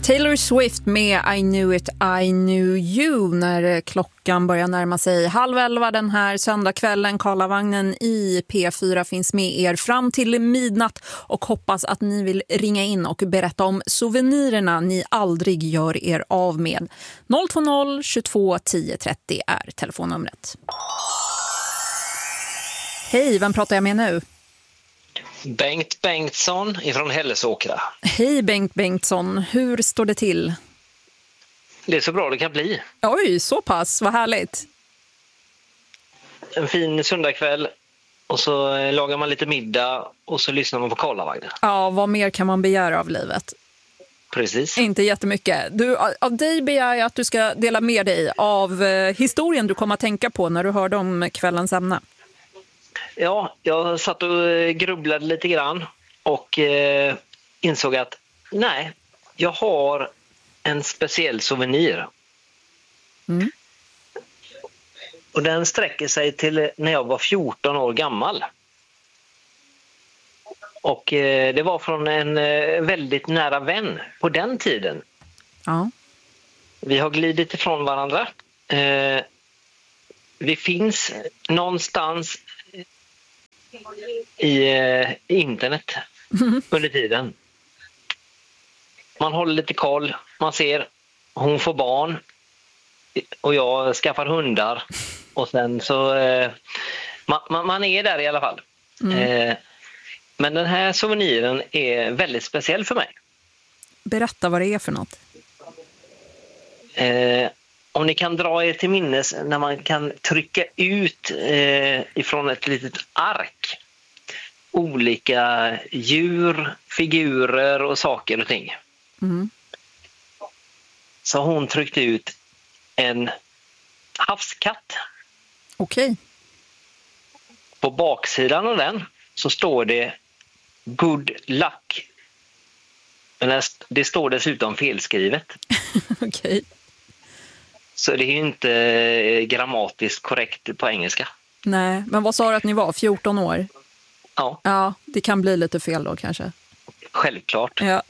Taylor Swift med I Knew It, I Knew You när klockan börjar närma sig 22:30 den här söndagskvällen. Karlavagnen i P4 finns med er fram till midnatt och hoppas att ni vill ringa in och berätta om souvenirerna ni aldrig gör er av med. 020 22 10 30 är telefonnumret. Hej, vem pratar jag med nu? Bengt Bengtsson ifrån Hällesåkra. Hej Bengt Bengtsson, hur står det till? Det är så bra det kan bli. Oj, så pass, vad härligt. En fin söndagkväll och så lagar man lite middag och så lyssnar man på Karlavagnen. Ja, vad mer kan man begära av livet? Precis. Inte jättemycket. Du, av dig begär jag att du ska dela med dig av historien du kommer att tänka på när du hörde om kvällens ämne. Ja, jag satt och grubblade lite grann och insåg att nej, jag har en speciell souvenir. Mm. Och den sträcker sig till när jag var 14 år gammal. Och det var från en väldigt nära vän på den tiden. Ja. Vi har glidit ifrån varandra. Vi finns någonstans i internet under tiden. Man håller lite koll, man ser hon får barn och jag skaffar hundar och sen så man är där i alla fall. Men den här souveniren är väldigt speciell för mig. Berätta vad det är för något. Om ni kan dra er till minnes när man kan trycka ut ifrån ett litet ark olika djur, figurer och saker och ting. Mm. Så hon tryckte ut en havskatt. Okej. På baksidan av den så står det good luck. Men det står dessutom felskrivet. Okej. Så det är ju inte grammatiskt korrekt på engelska. Nej, men vad sa du att ni var? 14 år? Ja. Ja, det kan bli lite fel då kanske. Självklart. Ja.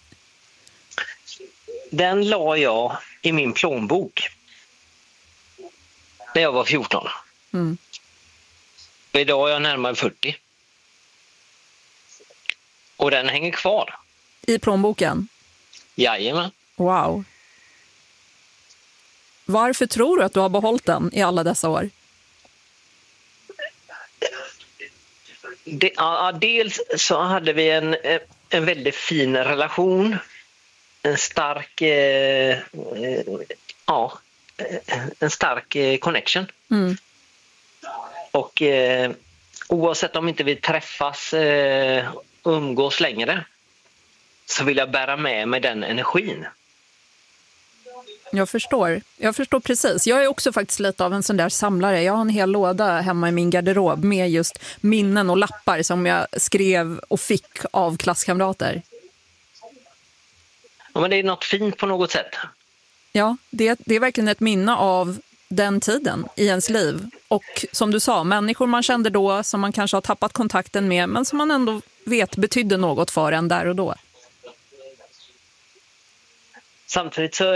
Den la jag i min plånbok när jag var 14. Mm. Och idag är jag närmare 40. Och den hänger kvar. I plånboken? Jajamän. Wow. Varför tror du att du har behållit den i alla dessa år? Dels så hade vi en väldigt fin relation. En stark en stark connection. Mm. Och oavsett om inte vi träffas och umgås längre så vill jag bära med mig den energin. Jag förstår precis. Jag är också faktiskt lite av en sån där samlare. Jag har en hel låda hemma i min garderob med just minnen och lappar som jag skrev och fick av klasskamrater. Ja, men det är något fint på något sätt. Ja, det är verkligen ett minne av den tiden i ens liv. Och som du sa, människor man kände då som man kanske har tappat kontakten med men som man ändå vet betydde något för en där och då. Samtidigt så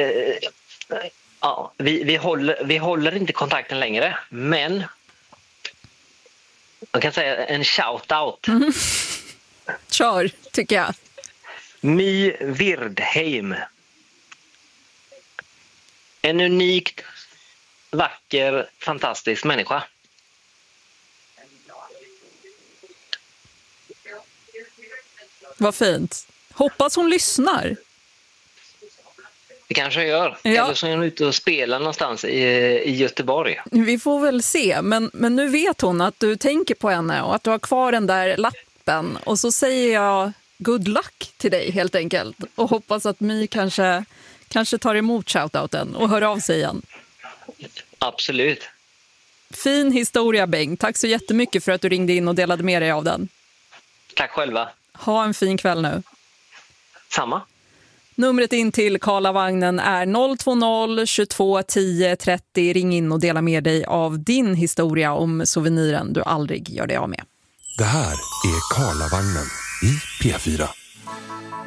vi håller inte kontakten längre, men man kan säga en shout-out. Mm. Kör, tycker jag. My Wirdheim. En unikt vacker, fantastisk människa. Vad fint. Hoppas hon lyssnar. Det kanske jag gör. Ja. Eller så är hon ute och spelar någonstans i Göteborg. Vi får väl se. Men nu vet hon att du tänker på henne och att du har kvar den där lappen. Och så säger jag good luck till dig helt enkelt. Och hoppas att My kanske tar emot shoutouten och hör av sig igen. Absolut. Fin historia, Bengt. Tack så jättemycket för att du ringde in och delade med dig av den. Tack själva. Ha en fin kväll nu. Samma. Numret in till Karlavagnen är 020 22 10 30. Ring in och dela med dig av din historia om souveniren du aldrig gör dig av med. Det här är Karlavagnen i P4.